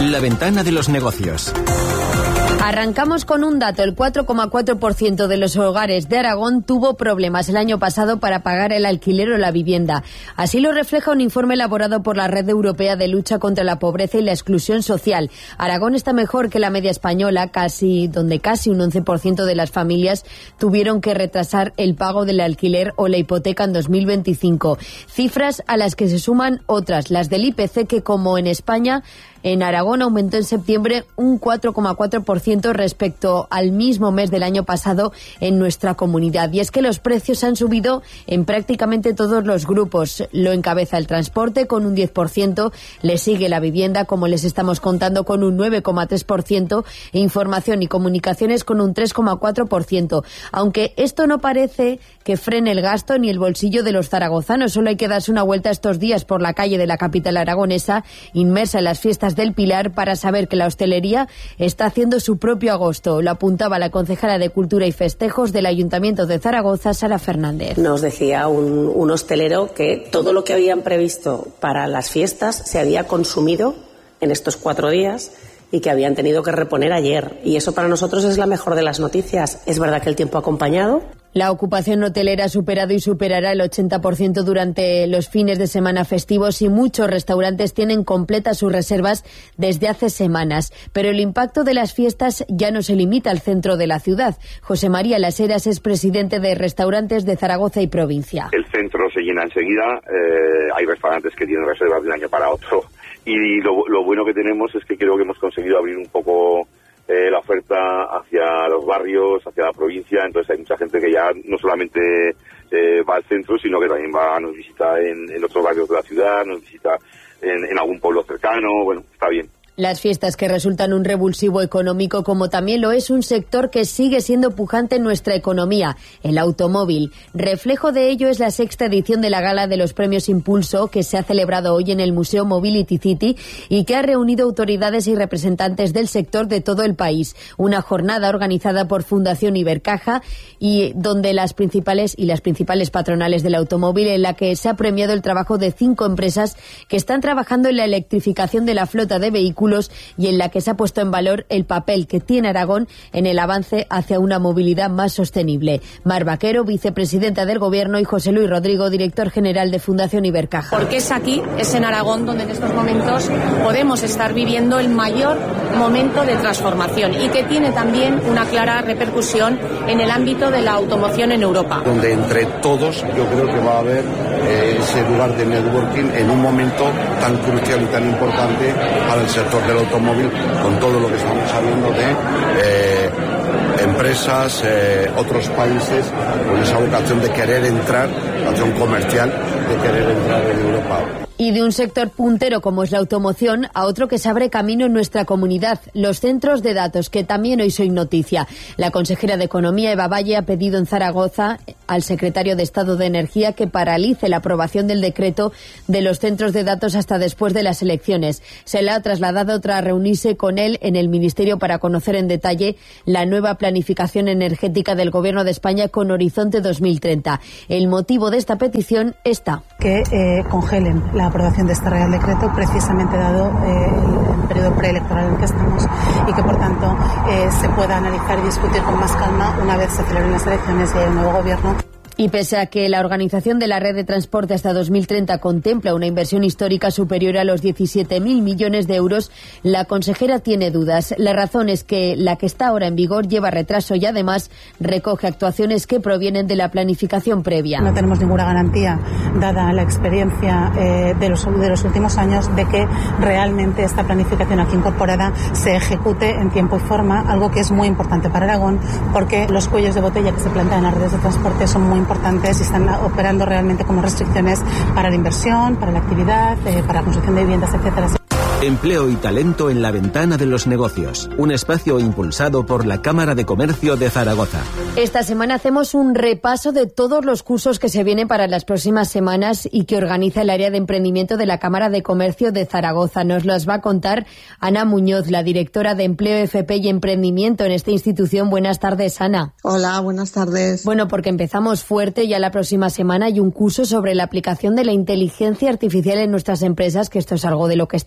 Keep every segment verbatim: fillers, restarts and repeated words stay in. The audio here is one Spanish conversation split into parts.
La ventana de los negocios. Arrancamos con un dato. El cuatro coma cuatro por ciento de los hogares de Aragón tuvo problemas el año pasado para pagar el alquiler o la vivienda. Así lo refleja un informe elaborado por la Red Europea de Lucha contra la Pobreza y la Exclusión Social. Aragón está mejor que la media española, casi, donde casi un once por ciento de las familias tuvieron que retrasar el pago del alquiler o la hipoteca en dos mil veinticinco. Cifras a las que se suman otras, las del I P C, que como en España, en Aragón aumentó en septiembre un cuatro coma cuatro por ciento respecto al mismo mes del año pasado en nuestra comunidad. Y es que los precios han subido en prácticamente todos los grupos. Lo encabeza el transporte con un diez por ciento, le sigue la vivienda, como les estamos contando, con un nueve coma tres por ciento e información y comunicaciones con un tres coma cuatro por ciento. Aunque esto no parece que frene el gasto ni el bolsillo de los zaragozanos. Solo hay que darse una vuelta estos días por la calle de la capital aragonesa, inmersa en las fiestas del Pilar, para saber que la hostelería está haciendo su propio agosto. Lo apuntaba la concejala de Cultura y Festejos del Ayuntamiento de Zaragoza, Sara Fernández. Nos decía un, un hostelero que todo lo que habían previsto para las fiestas se había consumido en estos cuatro días y que habían tenido que reponer ayer. Y eso para nosotros es la mejor de las noticias. Es verdad que el tiempo ha acompañado. La ocupación hotelera ha superado y superará el ochenta por ciento durante los fines de semana festivos y muchos restaurantes tienen completas sus reservas desde hace semanas. Pero el impacto de las fiestas ya no se limita al centro de la ciudad. José María Las Heras es presidente de Restaurantes de Zaragoza y provincia. El centro se llena enseguida, eh, hay restaurantes que tienen reservas de un año para otro y lo, lo bueno que tenemos es que creo que hemos conseguido abrir un poco Eh, la oferta hacia los barrios, hacia la provincia. Entonces hay mucha gente que ya no solamente eh, va al centro, sino que también va, nos visita en, en otros barrios de la ciudad, nos visita en, en algún pueblo cercano. Bueno, está bien. Las fiestas que resultan un revulsivo económico, como también lo es un sector que sigue siendo pujante en nuestra economía, el automóvil. Reflejo de ello es la sexta edición de la Gala de los Premios Impulso, que se ha celebrado hoy en el Museo Mobility City y que ha reunido autoridades y representantes del sector de todo el país. Una jornada organizada por Fundación Ibercaja y donde las principales y las principales patronales del automóvil, en la que se ha premiado el trabajo de cinco empresas que están trabajando en la electrificación de la flota de vehículos y en la que se ha puesto en valor el papel que tiene Aragón en el avance hacia una movilidad más sostenible. Mar Vaquero, vicepresidenta del Gobierno, y José Luis Rodrigo, director general de Fundación Ibercaja. Porque es aquí, es en Aragón, donde en estos momentos podemos estar viviendo el mayor momento de transformación y que tiene también una clara repercusión en el ámbito de la automoción en Europa. Donde entre todos yo creo que va a haber eh, ese lugar de networking en un momento tan crucial y tan importante para el sector del automóvil, con todo lo que estamos sabiendo de eh, empresas, eh, otros países, con esa vocación de querer entrar, vocación comercial, de querer entrar en Europa. Y de un sector puntero como es la automoción a otro que se abre camino en nuestra comunidad, los centros de datos, que también hoy son noticia. La consejera de Economía, Eva Valle, ha pedido en Zaragoza al secretario de Estado de Energía que paralice la aprobación del decreto de los centros de datos hasta después de las elecciones. Se le ha trasladado tras reunirse con él en el Ministerio para conocer en detalle la nueva planificación energética del Gobierno de España con horizonte dos mil treinta. El motivo de esta petición está que eh, congelen la aprobación de este Real Decreto, precisamente dado eh, el periodo preelectoral en el que estamos, y que por tanto eh, se pueda analizar y discutir con más calma una vez se celebren las elecciones y haya un nuevo gobierno. Y pese a que la organización de la red de transporte hasta dos mil treinta contempla una inversión histórica superior a los diecisiete mil millones de euros, la consejera tiene dudas. La razón es que la que está ahora en vigor lleva retraso y además recoge actuaciones que provienen de la planificación previa. No tenemos ninguna garantía, dada la experiencia eh, de, los, de los últimos años, de que realmente esta planificación aquí incorporada se ejecute en tiempo y forma, algo que es muy importante para Aragón, porque los cuellos de botella que se plantean en las redes de transporte son muy importantes importantes y están operando realmente como restricciones para la inversión, para la actividad, eh, para la construcción de viviendas, etcétera. Empleo y talento en la ventana de los negocios. Un espacio impulsado por la Cámara de Comercio de Zaragoza. Esta semana hacemos un repaso de todos los cursos que se vienen para las próximas semanas y que organiza el área de emprendimiento de la Cámara de Comercio de Zaragoza. Nos las va a contar Ana Muñoz, la directora de Empleo, F P y Emprendimiento en esta institución. Buenas tardes, Ana. Hola, buenas tardes. Bueno, porque empezamos fuerte. Ya la próxima semana hay un curso sobre la aplicación de la inteligencia artificial en nuestras empresas, que esto es algo de lo que estamos hablando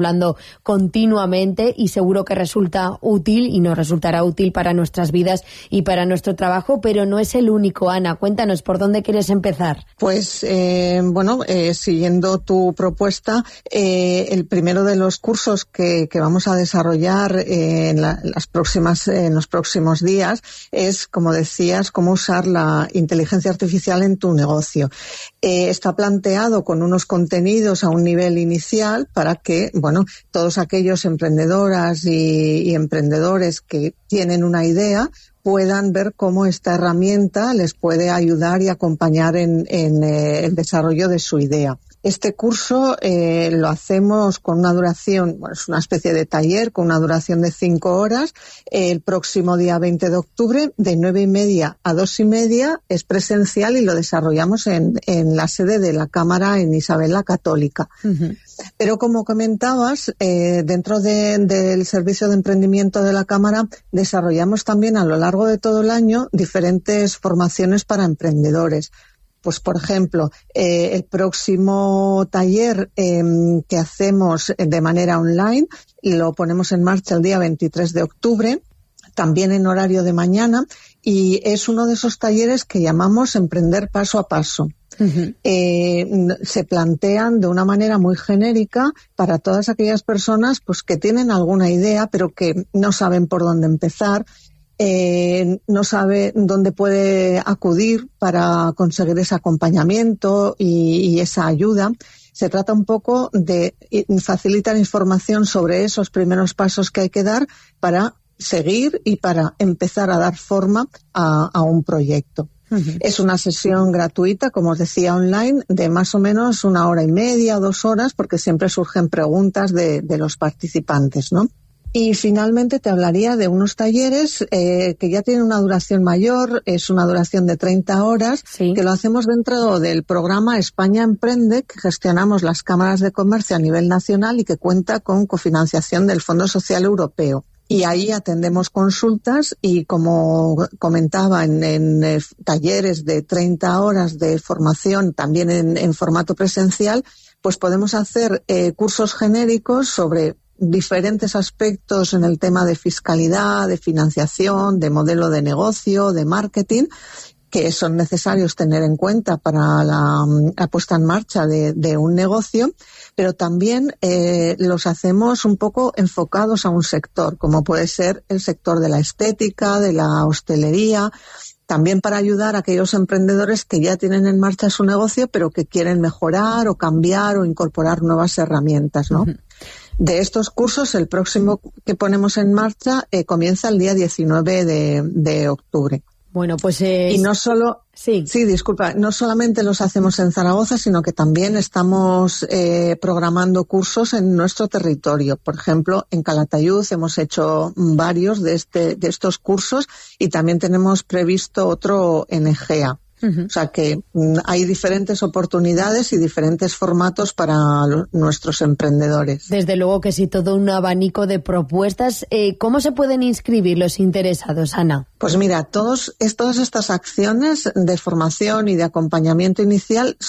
hablando continuamente y seguro que resulta útil y nos resultará útil para nuestras vidas y para nuestro trabajo, pero no es el único. Ana, cuéntanos, ¿por dónde quieres empezar? Pues, eh, bueno, eh, siguiendo tu propuesta, eh, el primero de los cursos que, que vamos a desarrollar eh, en, la, las próximas, en los próximos días es, como decías, cómo usar la inteligencia artificial en tu negocio. Eh, está planteado con unos contenidos a un nivel inicial para que, bueno, todos aquellos emprendedoras y, y emprendedores que tienen una idea puedan ver cómo esta herramienta les puede ayudar y acompañar en, en eh, el desarrollo de su idea. Este curso eh, lo hacemos con una duración, bueno, es una especie de taller con una duración de cinco horas. El próximo día veinte de octubre, de nueve y media a dos y media, es presencial y lo desarrollamos en, en la sede de la Cámara en Isabel la Católica. Uh-huh. Pero como comentabas, eh, dentro de, del Servicio de Emprendimiento de la Cámara desarrollamos también a lo largo de todo el año diferentes formaciones para emprendedores. Pues, por ejemplo, eh, el próximo taller eh, que hacemos de manera online lo ponemos en marcha el día veintitrés de octubre, también en horario de mañana, y es uno de esos talleres que llamamos Emprender Paso a Paso. Uh-huh. Eh, se plantean de una manera muy genérica para todas aquellas personas pues que tienen alguna idea pero que no saben por dónde empezar. Eh, no sabe dónde puede acudir para conseguir ese acompañamiento y, y esa ayuda. Se trata un poco de facilitar información sobre esos primeros pasos que hay que dar para seguir y para empezar a dar forma a, a un proyecto. Uh-huh. Es una sesión gratuita, como os decía, online, de más o menos una hora y media o dos horas, porque siempre surgen preguntas de, de los participantes, ¿no? Y finalmente te hablaría de unos talleres eh, que ya tienen una duración mayor, es una duración de treinta horas, sí. que lo hacemos dentro del programa España Emprende, que gestionamos las cámaras de comercio a nivel nacional y que cuenta con cofinanciación del Fondo Social Europeo. Y ahí atendemos consultas y, como comentaba, en, en eh, talleres de treinta horas de formación, también en, en formato presencial, pues podemos hacer eh, cursos genéricos sobre diferentes aspectos en el tema de fiscalidad, de financiación, de modelo de negocio, de marketing, que son necesarios tener en cuenta para la, la puesta en marcha de, de un negocio, pero también eh, los hacemos un poco enfocados a un sector, como puede ser el sector de la estética, de la hostelería, también para ayudar a aquellos emprendedores que ya tienen en marcha su negocio, pero que quieren mejorar o cambiar o incorporar nuevas herramientas, ¿no? Uh-huh. De estos cursos, el próximo que ponemos en marcha eh, comienza el día diecinueve de octubre. Bueno, pues es... Y no solo... Sí. sí, disculpa, no solamente los hacemos en Zaragoza, sino que también estamos eh, programando cursos en nuestro territorio. Por ejemplo, en Calatayud hemos hecho varios de, este, de estos cursos y también tenemos previsto otro en Egea. Uh-huh. O sea que mm, hay diferentes oportunidades y diferentes formatos para lo, nuestros emprendedores. Desde luego que sí, todo un abanico de propuestas. Eh, ¿Cómo se pueden inscribir los interesados, Ana? Pues mira, todos, todas estas acciones de formación y de acompañamiento inicial